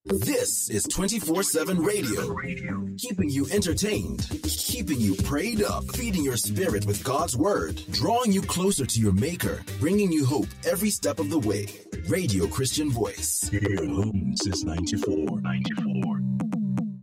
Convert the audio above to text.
This is 24/7 radio, keeping you entertained, keeping you prayed up, feeding your spirit with God's word, drawing you closer to your maker, bringing you hope every step of the way. Radio Christian Voice. Here at home since 94.